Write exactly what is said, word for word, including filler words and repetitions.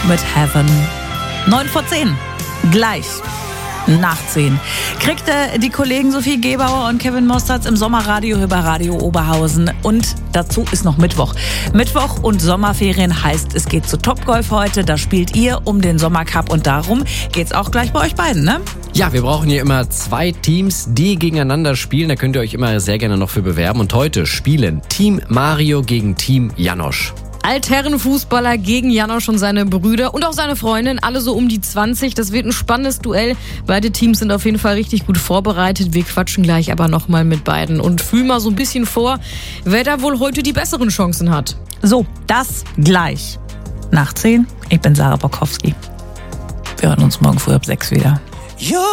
mit Heaven. neun vor zehn. Gleich. Nach zehn. Kriegt äh, die Kollegen Sophie Gebauer und Kevin Mosterz im Sommerradio über Radio Oberhausen. Und dazu ist noch Mittwoch. Mittwoch und Sommerferien heißt, es geht zu Topgolf heute. Da spielt ihr um den Sommercup und darum geht's auch gleich bei euch beiden, ne? Ja, wir brauchen hier immer zwei Teams, die gegeneinander spielen. Da könnt ihr euch immer sehr gerne noch für bewerben. Und heute spielen Team Mario gegen Team Janosch. Altherrenfußballer gegen Janosch und seine Brüder und auch seine Freundin, alle so um die zwanzig. Das wird ein spannendes Duell. Beide Teams sind auf jeden Fall richtig gut vorbereitet. Wir quatschen gleich aber nochmal mit beiden und fühlen mal so ein bisschen vor, wer da wohl heute die besseren Chancen hat. So, das gleich. Nach zehn. Ich bin Sarah Bokowski. Wir hören uns morgen früh ab sechs wieder.